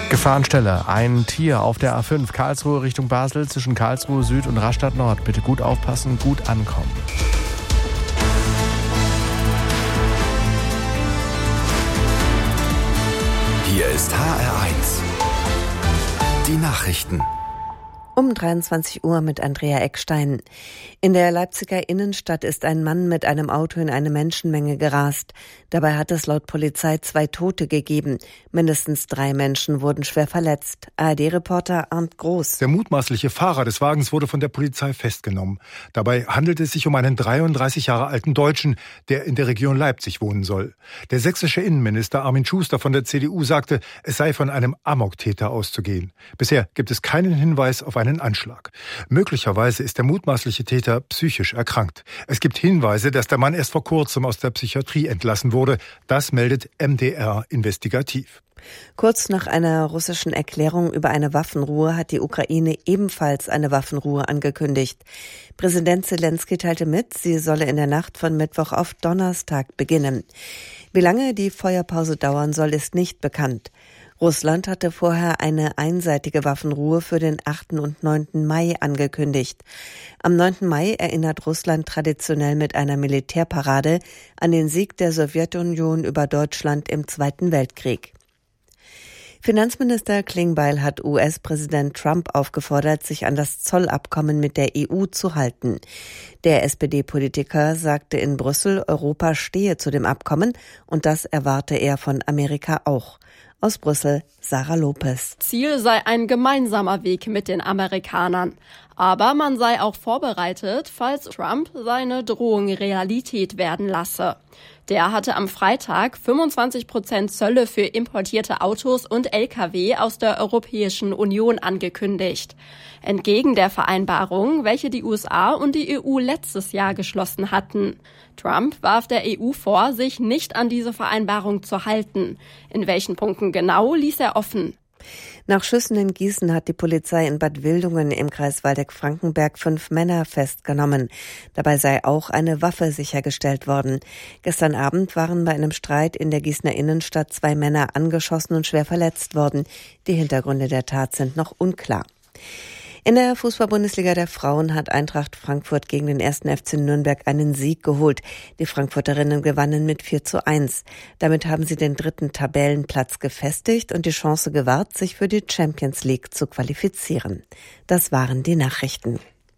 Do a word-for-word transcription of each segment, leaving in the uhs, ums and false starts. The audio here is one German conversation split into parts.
Gefahrenstelle. Ein Tier auf der A fünf Karlsruhe Richtung Basel zwischen Karlsruhe Süd und Rastatt Nord. Bitte gut aufpassen, gut ankommen. Hier ist H R eins. Die Nachrichten. Um dreiundzwanzig Uhr mit Andrea Eckstein. In der Leipziger Innenstadt ist ein Mann mit einem Auto in eine Menschenmenge gerast. Dabei hat es laut Polizei zwei Tote gegeben. Mindestens drei Menschen wurden schwer verletzt. A R D-Reporter Arndt Groß. Der mutmaßliche Fahrer des Wagens wurde von der Polizei festgenommen. Dabei handelt es sich um einen dreiunddreißig Jahre alten Deutschen, der in der Region Leipzig wohnen soll. Der sächsische Innenminister Armin Schuster von der C D U sagte, es sei von einem Amoktäter auszugehen. Bisher gibt es keinen Hinweis auf einen Anschlag. Möglicherweise ist der mutmaßliche Täter psychisch erkrankt. Es gibt Hinweise, dass der Mann erst vor kurzem aus der Psychiatrie entlassen wurde. Das meldet M D R Investigativ. Kurz nach einer russischen Erklärung über eine Waffenruhe hat die Ukraine ebenfalls eine Waffenruhe angekündigt. Präsident Zelensky teilte mit, sie solle in der Nacht von Mittwoch auf Donnerstag beginnen. Wie lange die Feuerpause dauern soll, ist nicht bekannt. Russland hatte vorher eine einseitige Waffenruhe für den achten und neunten Mai angekündigt. Am neunten Mai erinnert Russland traditionell mit einer Militärparade an den Sieg der Sowjetunion über Deutschland im Zweiten Weltkrieg. Finanzminister Klingbeil hat U S-Präsident Trump aufgefordert, sich an das Zollabkommen mit der E U zu halten. Der S P D-Politiker sagte in Brüssel, Europa stehe zu dem Abkommen und das erwarte er von Amerika auch. Aus Brüssel, Sarah Lopez. Ziel sei ein gemeinsamer Weg mit den Amerikanern. Aber man sei auch vorbereitet, falls Trump seine Drohung Realität werden lasse. Der hatte am Freitag fünfundzwanzig Prozent Zölle für importierte Autos und L K W aus der Europäischen Union angekündigt. Entgegen der Vereinbarung, welche die U S A und die E U letztes Jahr geschlossen hatten. Trump warf der E U vor, sich nicht an diese Vereinbarung zu halten. In welchen Punkten genau, ließ er offen. Nach Schüssen in Gießen hat die Polizei in Bad Wildungen im Kreis Waldeck-Frankenberg fünf Männer festgenommen. Dabei sei auch eine Waffe sichergestellt worden. Gestern Abend waren bei einem Streit in der Gießener Innenstadt zwei Männer angeschossen und schwer verletzt worden. Die Hintergründe der Tat sind noch unklar. In der Fußball-Bundesliga der Frauen hat Eintracht Frankfurt gegen den ersten F C Nürnberg einen Sieg geholt. Die Frankfurterinnen gewannen mit vier zu eins. Damit haben sie den dritten Tabellenplatz gefestigt und die Chance gewahrt, sich für die Champions League zu qualifizieren. Das waren die Nachrichten.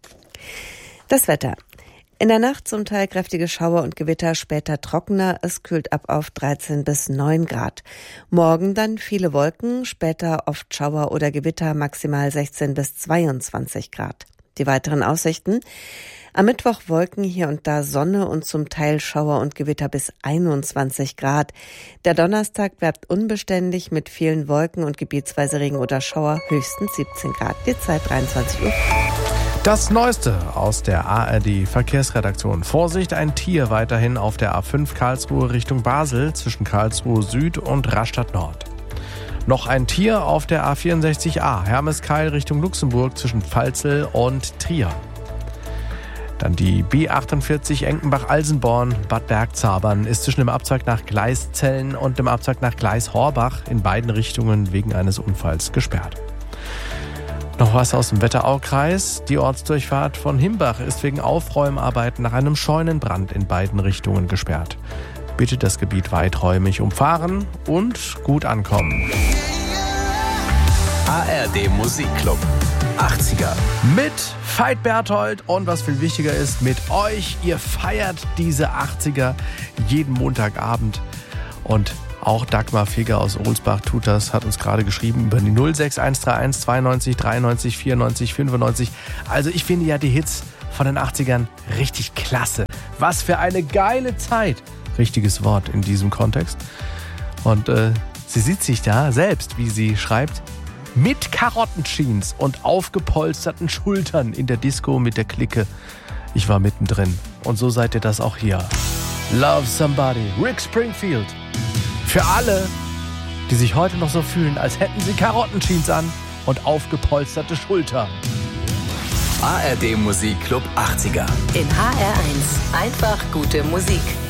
Das Wetter. In der Nacht zum Teil kräftige Schauer und Gewitter, später trockener. Es kühlt ab auf dreizehn bis neun Grad. Morgen dann viele Wolken, später oft Schauer oder Gewitter, maximal sechzehn bis zweiundzwanzig Grad. Die weiteren Aussichten. Am Mittwoch Wolken, hier und da Sonne und zum Teil Schauer und Gewitter bis einundzwanzig Grad. Der Donnerstag bleibt unbeständig mit vielen Wolken und gebietsweise Regen oder Schauer, höchstens siebzehn Grad. Die Zeit dreiundzwanzig Uhr. Das Neueste aus der A R D-Verkehrsredaktion. Vorsicht, ein Tier weiterhin auf der A fünf Karlsruhe Richtung Basel zwischen Karlsruhe Süd und Rastatt Nord. Noch ein Tier auf der A vierundsechzig A Hermeskeil Richtung Luxemburg zwischen Pfalzel und Trier. Dann die B achtundvierzig Enkenbach-Alsenborn Bad Bergzabern ist zwischen dem Abzweig nach Gleiszellen und dem Abzweig nach Gleis-Horbach in beiden Richtungen wegen eines Unfalls gesperrt. Noch was aus dem Wetteraukreis. Die Ortsdurchfahrt von Himbach ist wegen Aufräumarbeiten nach einem Scheunenbrand in beiden Richtungen gesperrt. Bitte das Gebiet weiträumig umfahren und gut ankommen. A R D Musikclub achtziger. Mit Veit Berthold und was viel wichtiger ist, mit euch. Ihr feiert diese achtziger jeden Montagabend. Und auch Dagmar Feger aus Ohlsbach tut das, hat uns gerade geschrieben über die null sechs eins drei eins zweiundneunzig dreiundneunzig vierundneunzig fünfundneunzig. Also ich finde ja die Hits von den achtzigern richtig klasse. Was für eine geile Zeit. Richtiges Wort in diesem Kontext. Und äh, sie sieht sich da selbst, wie sie schreibt, mit Karottenjeans und aufgepolsterten Schultern in der Disco mit der Clique. Ich war mittendrin. Und so seid ihr das auch hier. Love Somebody, Rick Springfield. Für alle, die sich heute noch so fühlen, als hätten sie Karottenjeans an und aufgepolsterte Schultern. A R D Musikclub achtziger. In H R eins. Einfach gute Musik.